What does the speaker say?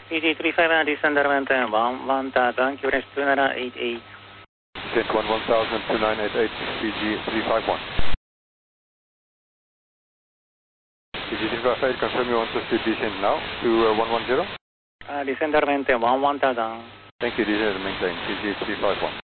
PG35 descender maintain 1000, QNH 2988. Descent 1000, 2988, PG351. PG358, confirm you want to speed descent now to 110? Descender maintain 1000. Thank you, descender maintain, PG351.